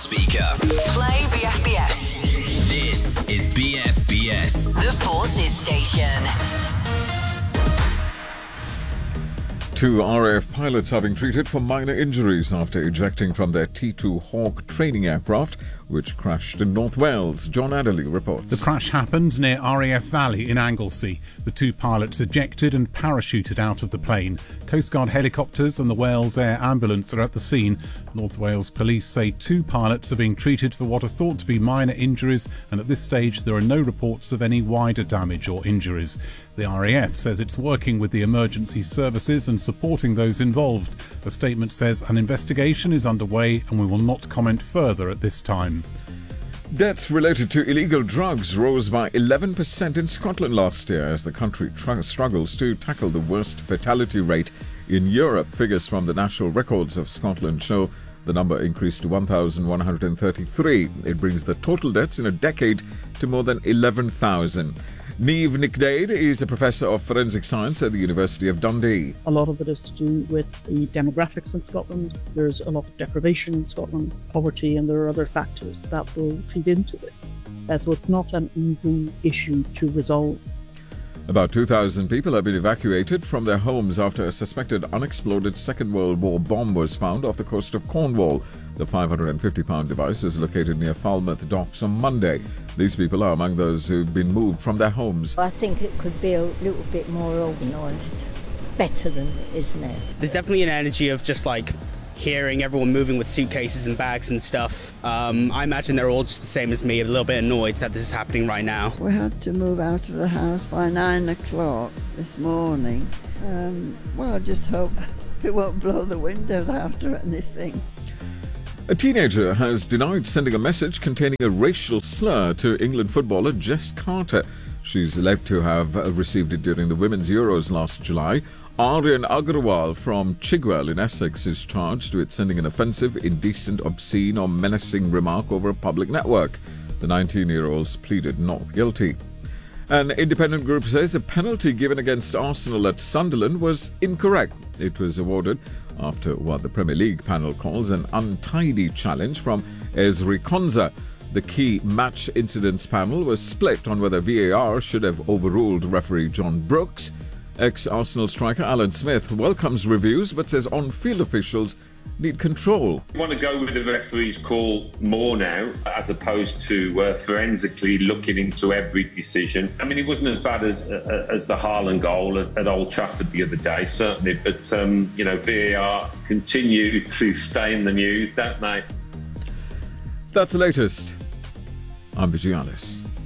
speaker. Play BFBS. This is BFBS. The Forces Station. 2 RAF pilots are being treated for minor injuries after ejecting from their T2 Hawk training aircraft, which crashed in North Wales. John Adderley reports. The crash happened near RAF Valley in Anglesey. The 2 pilots ejected and parachuted out of the plane. Coast Guard helicopters and the Wales Air Ambulance are at the scene. North Wales Police say 2 pilots are being treated for what are thought to be minor injuries, and at this stage there are no reports of any wider damage or injuries. The RAF says it's working with the emergency services and supporting those involved. The statement says an investigation is underway and we will not comment further at this time. Deaths related to illegal drugs rose by 11% in Scotland last year as the country struggles to tackle the worst fatality rate in Europe. Figures from the National Records of Scotland show the number increased to 1,133. It brings the total deaths in a decade to more than 11,000. Niamh Nicdade is a professor of forensic science at the University of Dundee. A lot of it is to do with the demographics in Scotland. There's a lot of deprivation in Scotland, poverty, and there are other factors that will feed into this. So it's not an easy issue to resolve. About 2,000 people have been evacuated from their homes after a suspected unexploded Second World War bomb was found off the coast of Cornwall. The 550-pound device was located near Falmouth docks on Monday. These people are among those who've been moved from their homes. I think it could be a little bit more organised, better than it is now. There's definitely an energy of just like hearing everyone moving with suitcases and bags and stuff. I imagine they're all just the same as me, a little bit annoyed that this is happening right now. We had to move out of the house by 9 o'clock this morning. I just hope it won't blow the windows out or anything. A teenager has denied sending a message containing a racial slur to England footballer Jess Carter. She's alleged to have received it during the Women's Euros last July. Aryan Agrawal from Chigwell in Essex is charged with sending an offensive, indecent, obscene or menacing remark over a public network. The 19-year-olds pleaded not guilty. An independent group says the penalty given against Arsenal at Sunderland was incorrect. It was awarded after what the Premier League panel calls an untidy challenge from Ezri Konza. The key match incidents panel was split on whether VAR should have overruled referee John Brooks. Ex-Arsenal striker Alan Smith welcomes reviews but says on-field officials need control. We want to go with the referee's call more now, as opposed to forensically looking into every decision. I mean, it wasn't as bad as the Haaland goal at Old Trafford the other day, certainly, but VAR continue to stay in the news, don't they? That's the latest. I'm Vijay Alice.